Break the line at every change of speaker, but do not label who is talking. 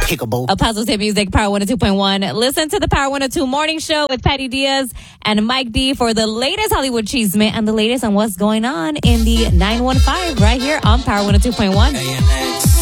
Despicable.
Apostles Hit Music, Power 102.1. Listen to the Power 102 Morning Show with Patty Diaz and Mike D for the latest Hollywood Cheesemate and the latest on what's going on in the 915 right here on Power 102.1.